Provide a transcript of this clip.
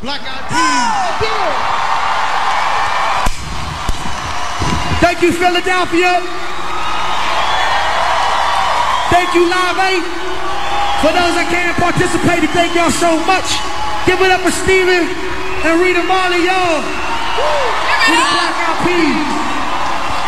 Black Eyed Peas. Thank you, Philadelphia. Thank you, Live 8. For those that can't participate, thank y'all so much. Give it up for Steven and Rita Marley, y'all. With the Black Eyed Peas.